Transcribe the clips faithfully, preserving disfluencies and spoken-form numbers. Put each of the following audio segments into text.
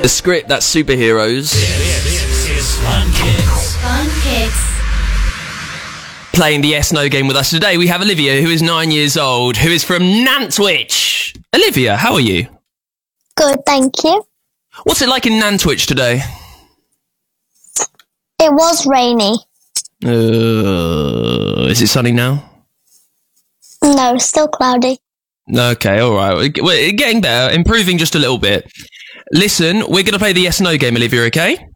The script, that's superheroes. This is Fun Kids. Fun Kids. Playing the Yes No game with us today, we have Olivia, who is nine years old, who is from Nantwich. Olivia, how are you? Good, thank you. What's it like in Nantwich today? It was rainy. Uh, is it sunny now? No, still cloudy. Okay, all right. We're getting better, improving just a little bit. Listen, we're going to play the Yes No game, Olivia, okay?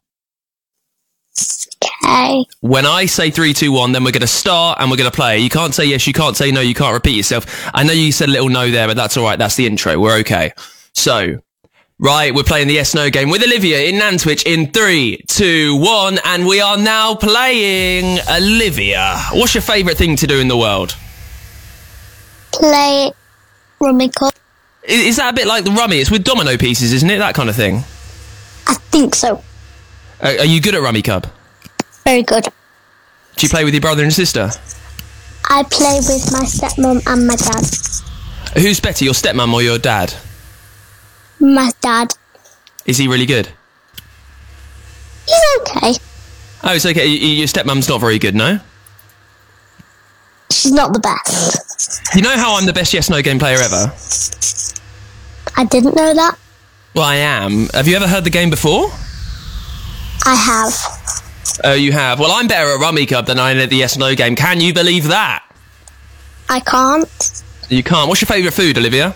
Okay. When I say three, two, one, then we're going to start and we're going to play. You can't say yes, you can't say no, you can't repeat yourself. I know you said a little no there, but that's all right. That's the intro. We're okay. So, right, we're playing the Yes No game with Olivia in Nantwich in three, two, one, and we are now playing Olivia. What's your favourite thing to do in the world? Play Rummy Cup. Is, is that a bit like the rummy? It's with domino pieces, isn't it? That kind of thing. I think so. Uh, are you good at Rummy Cub? Very good. Do you play with your brother and sister? I play with my stepmom and my dad. Who's better, your stepmum or your dad? My dad. Is he really good? He's okay. Oh, it's okay. Y- Your stepmum's not very good, no? She's not the best. You know how I'm the best Yes No game player ever? I didn't know that. Well, I am. Have you ever heard the game before? I have. Oh, you have. Well, I'm better at Rummy Cub than I am at the Yes No game. Can you believe that? I can't. You can't. What's your favourite food, Olivia?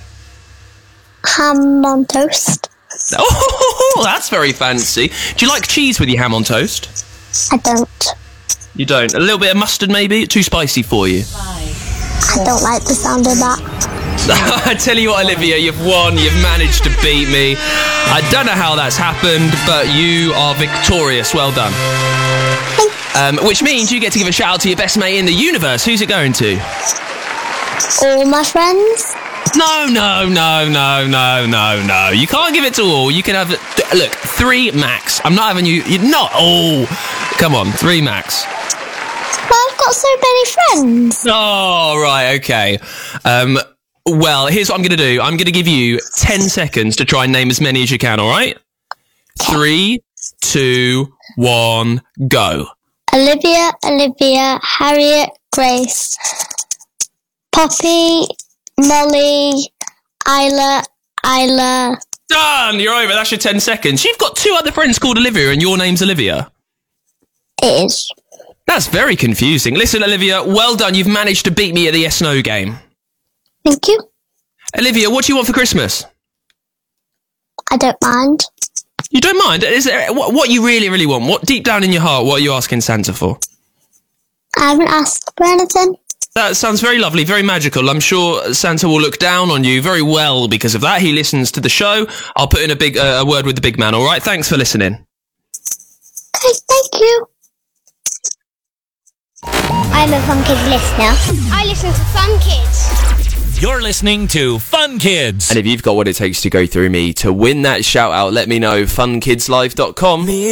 Ham on toast. Oh, that's very fancy. Do you like cheese with your ham on toast? I don't. You don't? A little bit of mustard, maybe? Too spicy for you? I don't like the sound of that. I tell you what, Olivia, you've won. You've managed to beat me. I don't know how that's happened, but you are victorious. Well done. Um, which means you get to give a shout out to your best mate in the universe. Who's it going to? All my friends. No, no, no, no, no, no, no. You can't give it to all. You can have, look, three max. I'm not having you, you're not all. Come on, three max. But I've got so many friends. Oh, right, okay. Um, well, here's what I'm going to do. I'm going to give you ten seconds to try and name as many as you can, all right? Three, two, one, go. Olivia, Olivia, Harriet, Grace, Poppy, Molly, Isla, Isla. Done! You're over. That's your ten seconds. You've got two other friends called Olivia and your name's Olivia. It is. That's very confusing. Listen, Olivia, well done. You've managed to beat me at the Yes No game. Thank you. Olivia, what do you want for Christmas? I don't mind. You don't mind? Is there what, what you really, really want? What deep down in your heart, what are you asking Santa for? I haven't asked for anything. That sounds very lovely, very magical. I'm sure Santa will look down on you very well because of that. He listens to the show. I'll put in a big uh, a word with the big man, all right? Thanks for listening. Okay, thank you. I'm a Fun Kids listener. I listen to Fun Kids. You're listening to Fun Kids. And if you've got what it takes to go through me to win that shout out, let me know. fun kids live dot com.